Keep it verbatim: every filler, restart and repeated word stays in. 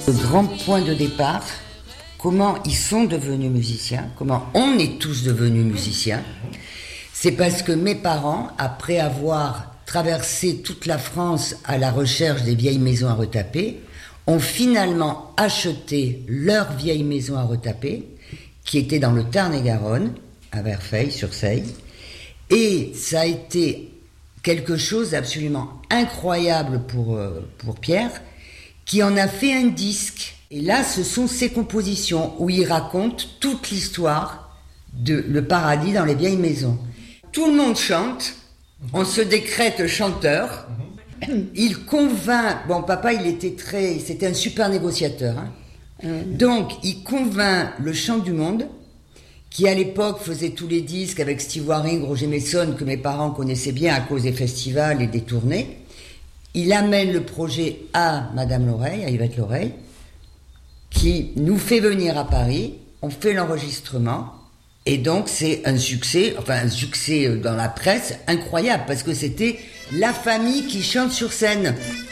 Le grand point de départ, comment ils sont devenus musiciens, comment on est tous devenus musiciens, c'est parce que mes parents, après avoir traversé toute la France à la recherche des vieilles maisons à retaper, ont finalement acheté leur vieille maison à retaper, qui était dans le Tarn-et-Garonne, à Verfeil-sur-Seille, et ça a été quelque chose d'absolument incroyable pour, euh, pour Pierre, qui en a fait un disque. Et là, ce sont ses compositions, où il raconte toute l'histoire de Le Paradis dans les vieilles maisons. Tout le monde chante, on se décrète chanteur, il convainc, bon papa il était très, c'était un super négociateur, hein. Donc il convainc le Chant du Monde, qui à l'époque faisait tous les disques avec Steve Waring, Roger Mason, que mes parents connaissaient bien à cause des festivals et des tournées. Il amène le projet à Madame L'Oreille, à Yvette L'Oreille, qui nous fait venir à Paris, on fait l'enregistrement, et donc c'est un succès, enfin un succès dans la presse incroyable, parce que c'était la famille qui chante sur scène.